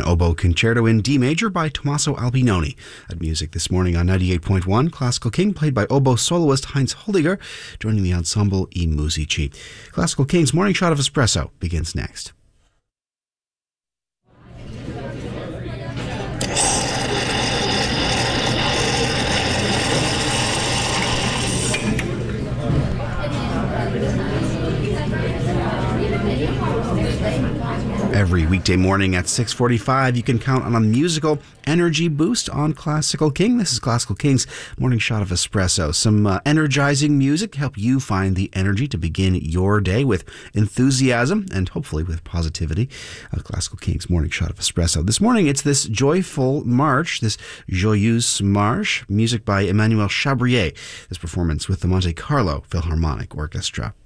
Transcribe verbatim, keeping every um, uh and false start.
Oboe Concerto in D major by Tommaso Albinoni. At music this morning on ninety-eight point one, Classical King played by oboe soloist Heinz Holdiger, joining the ensemble I Musici. Classical King's Morning Shot of Espresso begins next. Every weekday morning at six forty-five, you can count on a musical energy boost on Classical King. This is Classical King's Morning Shot of Espresso. Some uh, energizing music to help you find the energy to begin your day with enthusiasm and hopefully with positivity. Uh, Classical King's Morning Shot of Espresso. This morning, it's this joyful march, this Joyeuse Marche, music by Emmanuel Chabrier. This performance with the Monte Carlo Philharmonic Orchestra.